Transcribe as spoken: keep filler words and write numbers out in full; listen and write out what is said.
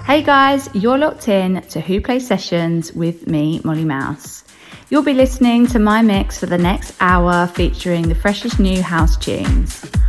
Hey guys, you're locked in to Who Plays Sessions with me, Molly Mouse. You'll be listening to my mix for the next hour featuring the freshest new house tunes.